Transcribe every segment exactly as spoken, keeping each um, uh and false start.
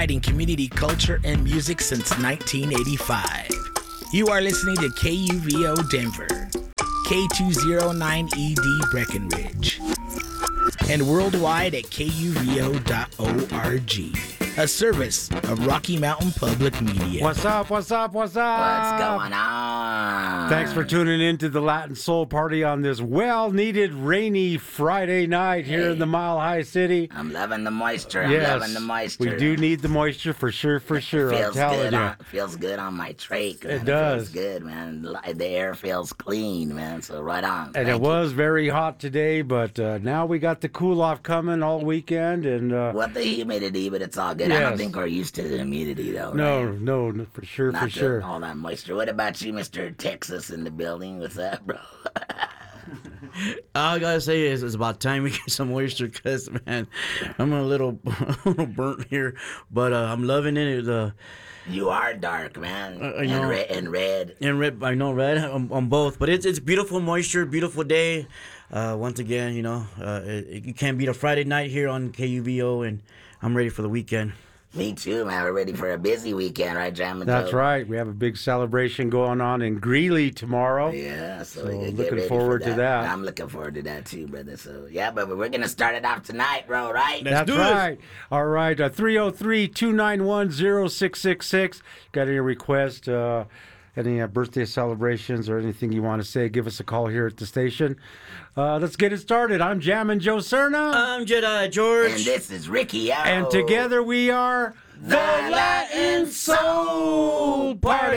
In community culture and music since nineteen eighty-five. You are listening to K U V O Denver, K two oh nine E D Breckenridge, and worldwide at K U V O dot org, a service of Rocky Mountain Public Media. What's up, what's up, what's up? What's going on? Thanks for tuning in to the Latin Soul Party on this well-needed rainy Friday night here Hey, in the Mile High City. I'm loving the moisture. I'm Yes, loving the moisture. we do need the moisture for sure, for sure. I'm Feels telling good you. on, feels good on my trach. Man. It does. Feels good, man. Li- The air feels clean, man. So right on. And Thank it you. was very hot today, but uh, now we got the cool off coming all weekend. And uh, What the humidity, but it's all good. I Yes. don't think we're used to the humidity, though. no, right? no, no, for sure, Not for the- sure. all that moisture. What about you, Mister Texas, in the building? What's up, bro? All I gotta say is it's about time we get some moisture, cause man, I'm a little, a little burnt here, but uh, I'm loving it. The You are dark, man. Uh, I and, know. red, and red. and red, I know red on, on both, but it's it's beautiful moisture, beautiful day. Uh, once again, you know, uh, it, you can't beat a Friday night here on K U V O, and I'm ready for the weekend. Me too, man. We're ready for a busy weekend, right, Jam and That's Joe? right. We have a big celebration going on in Greeley tomorrow. Yeah, so, So we can get looking ready forward for to that. I'm looking forward to that too, brother. So yeah, but we're gonna start it off tonight, bro. Right? Let's That's do this. right. All right. Uh, three oh three, two nine one, oh six six six. Got any requests, uh, any uh, birthday celebrations or anything you want to say, give us a call here at the station. Uh, let's get it started. I'm Jammin' Joe Cerna. I'm Jedi George. And this is Ricky O. and together we are the Latin Soul Party.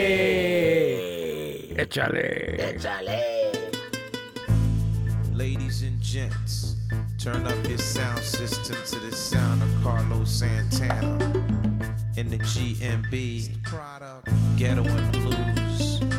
Échale. Échale. Ladies and gents, turn up your sound system to the sound of Carlos Santana in the G M B Ghetto and